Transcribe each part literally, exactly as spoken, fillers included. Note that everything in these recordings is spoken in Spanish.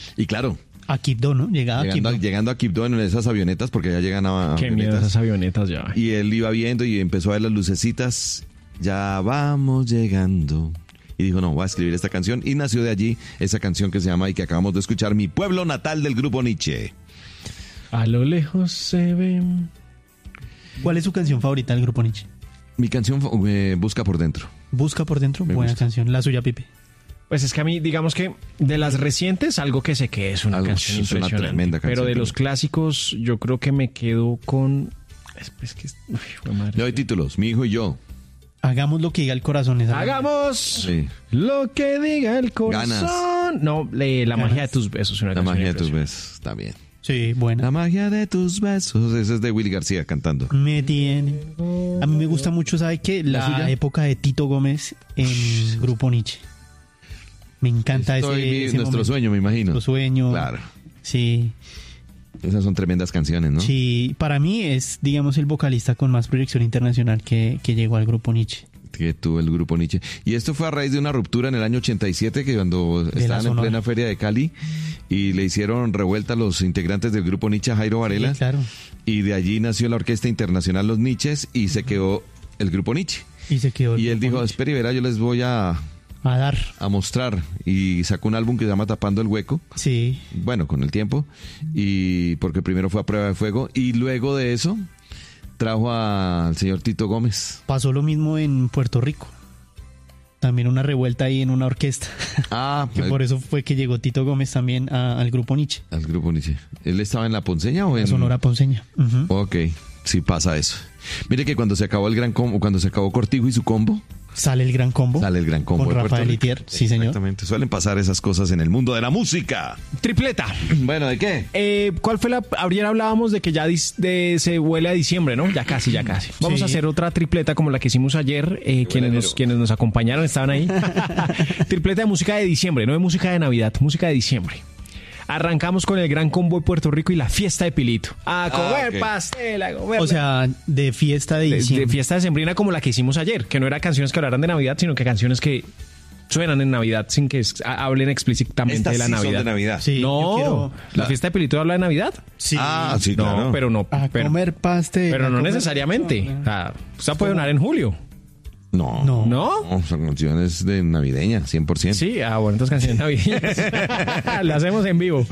Y claro, A Quibdó, ¿no? Llegaba llegando a a, Quibdó. llegando a Quibdó en esas avionetas, porque ya llegan a Qué miedo avionetas. esas avionetas ya. Y él iba viendo y empezó a ver las lucecitas. Ya vamos llegando. Y dijo, no, voy a escribir esta canción. Y nació de allí esa canción que se llama y que acabamos de escuchar, Mi Pueblo Natal, del grupo Nietzsche. A lo lejos se ven. ¿Cuál es su canción favorita del grupo Nietzsche? Mi canción eh, Busca por Dentro. Busca por Dentro, Me buena gusta. canción. La suya, Pipe. Pues es que a mí, digamos que de las recientes, algo que sé que es una Algo, canción es una impresionante. tremenda canción, pero de pero- los clásicos, yo creo que me quedo con. Es, es que. Uy, jue madre. Le doy títulos, Mi Hijo y Yo. Hagamos lo que diga el corazón. Esa Hagamos Sí. lo que diga el corazón. No, le- la Ganas. magia de tus besos. Una La canción magia de tus impresionante. besos, está bien. Sí, buena. La magia de tus besos. Ese es de Willy García cantando. Me tiene. A mí me gusta mucho, ¿sabe qué? ¿La La, suya? época de Tito Gómez en Grupo Nietzsche. Me encanta Estoy ese, vi- ese nuestro momento. sueño, me imagino. Nuestro sueño. Claro. Sí. Esas son tremendas canciones, ¿no? Sí, para mí es, digamos, el vocalista con más proyección internacional que, que llegó al Grupo Nietzsche. Que tuvo el grupo Nietzsche. Y esto fue a raíz de una ruptura en el año ochenta y siete, que cuando la estaban en Sonora. plena feria de Cali y le hicieron revuelta a los integrantes del grupo Nietzsche a Jairo Varela. Sí, claro. Y de allí nació la Orquesta Internacional Los Nietzsches y se quedó el grupo Nietzsche. Y se quedó. el Y él Grupo dijo, Nietzsche. espera y verá, yo les voy a, A dar. a mostrar. Y sacó un álbum que se llama Tapando el Hueco. Sí. Bueno, con el tiempo. Y porque primero fue a Prueba de Fuego. Y luego de eso trajo al señor Tito Gómez. Pasó lo mismo en Puerto Rico. También una revuelta ahí en una orquesta. Ah, Que por eso fue que llegó Tito Gómez también a- al Grupo Nietzsche. al grupo Nietzsche. ¿Él estaba en La Ponceña o en...? La Sonora Ponceña. Ujú. Ok, sí pasa eso. Mire que cuando se acabó el gran combo, cuando se acabó Cortijo y su combo, Sale el Gran Combo. sale el gran combo Con de Puerto Rafael Rico. Itier. Sí, señor. Exactamente, suelen pasar esas cosas en el mundo de la música. Tripleta. Bueno, ¿de qué? Eh, ¿Cuál fue la...? Ayer hablábamos de que ya dis- de- se huele a diciembre, ¿no? Ya casi, ya casi. Vamos Sí. a hacer otra tripleta como la que hicimos ayer. Eh, quienes, nos, enero. quienes nos acompañaron estaban ahí. Tripleta de música de diciembre, no de música de Navidad, música de diciembre. Arrancamos con el Gran Combo de Puerto Rico y la fiesta de Pilito. A comer ok. pastel, a comer... O sea, de fiesta de de, diciembre. de fiesta decembrina como la que hicimos ayer, que no era canciones que hablaran de Navidad, sino que canciones que suenan en Navidad sin que es- a- hablen explícitamente Estas de la sí son Navidad. de Navidad. Sí, No, yo quiero la fiesta de Pilito habla de Navidad. Sí. Ah, sí, No, claro. pero no. A pero, comer pastel. pero a no comer- necesariamente. O sea, esa puede sonar en julio. No. No. ¿No? No, son canciones de navideña, cien por ciento. Sí, ah, bueno, entonces canciones navideñas. La hacemos en vivo.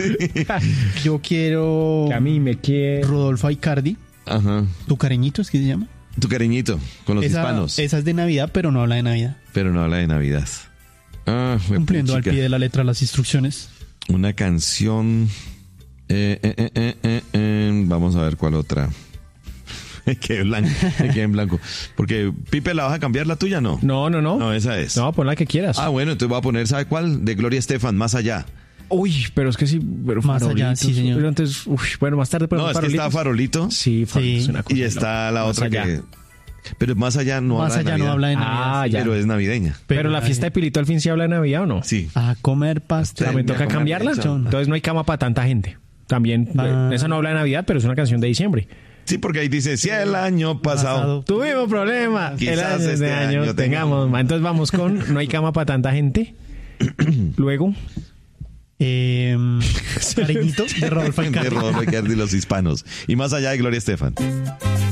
Yo quiero. Que a mí me quiere. Rodolfo Aicardi. Ajá. ¿Tu cariñito es que se llama? Tu cariñito, con los esa, hispanos. esa es de Navidad, pero no habla de Navidad. Pero no habla de Navidad. Ah, fue Cumpliendo al puchica. pie de la letra las instrucciones. Una canción. eh, eh, eh, eh, eh, eh, Vamos a ver cuál otra. Me quedé blanco. Me quedé en blanco. Porque, Pipe, ¿la vas a cambiar la tuya? No. No, no, no. No, esa es. No, pon la que quieras. Ah, bueno, entonces voy a poner, ¿sabe cuál? De Gloria Estefan, Más Allá. Uy, pero es que sí. Pero Más allá, farolitos. sí, señor. Pero entonces, uy, bueno, más tarde ponemos No, es que está farolitos. Farolito. Sí, farolitos, Sí. una cosa Y está la Más otra allá. que. Pero Más Allá no Más habla de allá no Navidad. habla de Navidad. Ah, ya. Pero es navideña. Pero, la fiesta de Pilito al fin sí habla de Navidad o no? Sí. A comer pastel. ¿También me toca acuerdo cambiarla? de eso. Entonces no hay cama para tanta gente. También, Ah. eh, esa no habla de Navidad, pero es una canción de diciembre. Sí, porque ahí dice, si el año pasado. Pasado. Tuvimos problemas. El Quizás año este de año año tengamos más. Entonces vamos con No hay cama para tanta gente. Luego, Eh, cariñito de Rodolfo De Aicardi. Rodolfo Aicardi y los hispanos. Y Más Allá de Gloria Estefan.